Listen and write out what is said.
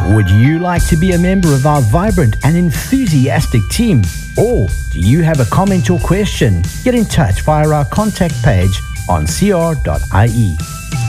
Would you like to be a member of our vibrant and enthusiastic team? Or do you have a comment or question? Get in touch via our contact page on cr.ie.